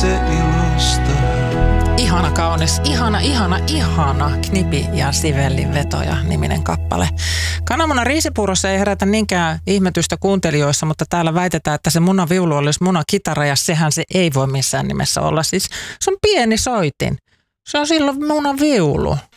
itse ilosta. Ihana kaunis, ihana Knipi ja Sivellin vetoja niminen kappale. Kananmunan riisipuurossa ei herätä niinkään ihmetystä kuuntelijoissa, mutta täällä väitetään, että se munaviulu olisi munakitara ja sehän se ei voi missään nimessä olla. Siis se on pieni soitin. Se on silloin munaviulu.